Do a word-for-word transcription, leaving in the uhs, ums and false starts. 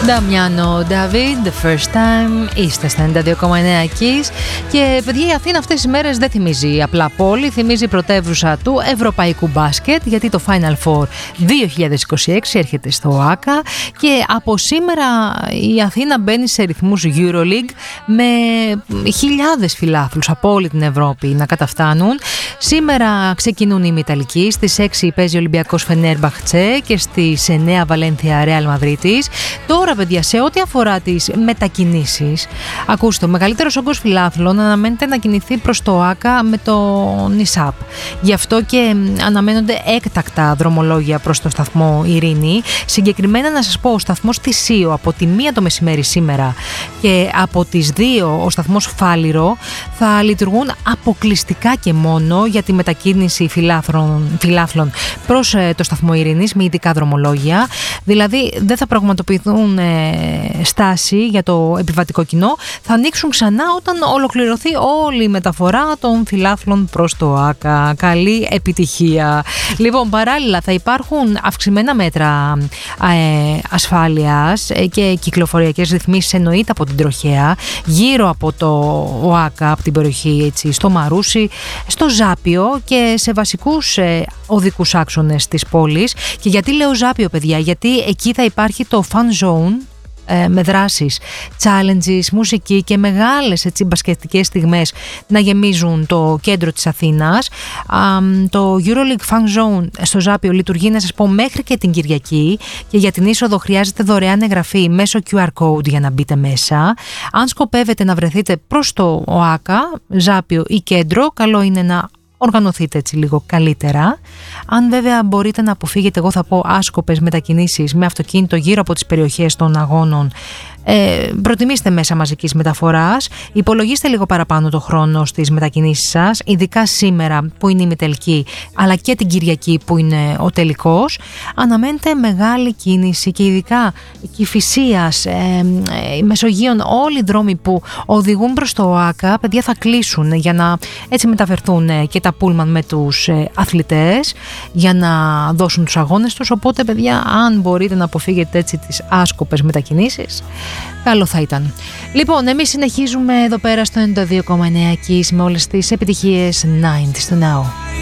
Νταμιάνο David, The First Time, είστε στα ενενήντα δύο κόμμα εννέα Kiss. Και παιδιά, η Αθήνα αυτές τις μέρες δεν θυμίζει απλά πόλη, θυμίζει πρωτεύουσα του ευρωπαϊκού μπάσκετ, γιατί το Final Four δύο χιλιάδες είκοσι έξι έρχεται στο ΟΑΚΑ και από σήμερα η Αθήνα μπαίνει σε ρυθμούς EuroLeague με χιλιάδες φιλάθλους από όλη την Ευρώπη να καταφτάνουν. Σήμερα ξεκινούν οι ημιταλικοί, στις έξι παίζει ο Ολυμπιακός Φενέρμπαχτσε και στις εννέα Βαλένθια Ρεάλ Μαδρίτης. Τώρα, παιδιά, σε ό,τι αφορά τις μετακινήσεις, ακούστε, ο μεγαλύτερος όγκος φιλάθλων αναμένεται να κινηθεί προς το ΟΑΚΑ με το ΝΙΣΑΠ. Γι' αυτό και αναμένονται έκτακτα δρομολόγια προς το σταθμό Ειρήνη. Συγκεκριμένα, να σας πω, ο σταθμός Θησίο από τη μία το μεσημέρι σήμερα και από τις δύο ο σταθμός Φάληρο θα λειτουργούν αποκλειστικά και μόνο για τη μετακίνηση φιλάθλων, φιλάθλων προς το σταθμό Ειρήνης με ειδικά δρομολόγια. Δηλαδή, δεν θα πραγματοποιηθούν ε, στάση για το επιβατικό κοινό, θα ανοίξουν ξανά όταν ολοκληρωθεί όλη η μεταφορά των φιλάθλων προς το ΟΑΚΑ. Καλή επιτυχία. Λοιπόν, παράλληλα θα υπάρχουν αυξημένα μέτρα ε, ασφάλειας και κυκλοφοριακές ρυθμίσεις, εννοείται από την τροχέα, γύρω από το ΟΑΚΑ, από την περιοχή έτσι, στο Μαρούσι, στο Ζάπιο και σε βασικούς ε, οδικούς άξονες της πόλης. Και γιατί λέω Ζάπιο, παιδιά? Γιατί εκεί θα υπάρχει το Fun Zone με δράσεις, challenges, μουσική και μεγάλες έτσι, μπασκετικές στιγμές να γεμίζουν το κέντρο της Αθήνας. Το EuroLeague Fun Zone στο Ζάπιο λειτουργεί, να σας πω, μέχρι και την Κυριακή και για την είσοδο χρειάζεται δωρεάν εγγραφή μέσω κιου αρ code για να μπείτε μέσα. Αν σκοπεύετε να βρεθείτε προς το ΟΑΚΑ, Ζάπιο ή κέντρο, καλό είναι να οργανωθείτε έτσι λίγο καλύτερα. Αν βέβαια μπορείτε να αποφύγετε, εγώ θα πω, άσκοπες μετακινήσεις με αυτοκίνητο γύρω από τις περιοχές των αγώνων, ε, προτιμήστε μέσα μαζικής μεταφοράς, υπολογίστε λίγο παραπάνω το χρόνο στις μετακινήσεις σας, ειδικά σήμερα που είναι η ημιτελική, αλλά και την Κυριακή που είναι ο τελικός. Αναμένετε μεγάλη κίνηση και ειδικά Κηφισίας, ε, ε, Μεσογείων, όλοι οι δρόμοι που οδηγούν προς το ΟΑΚΑ, παιδιά, θα κλείσουν για να έτσι μεταφερθούν ε, και τα πούλμαν με τους ε, αθλητές για να δώσουν τους αγώνες τους. Οπότε, παιδιά, αν μπορείτε να αποφύγετε έτσι τις άσκοπες μετακινήσεις, καλό θα ήταν. Λοιπόν, εμείς συνεχίζουμε εδώ πέρα στο ενενήντα δύο κόμμα εννέα Kiss με όλες τις επιτυχίες ενενήντα στο Now.